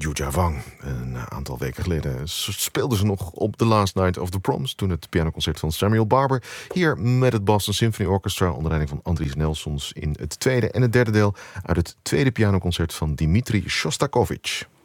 Jujavang. Een aantal weken geleden speelden ze nog op The Last Night of the Proms, toen het pianoconcert van Samuel Barber. Hier met het Boston Symphony Orchestra onder leiding van Andries Nelsons in het tweede en het derde deel uit het tweede pianoconcert van Dmitri Shostakovich.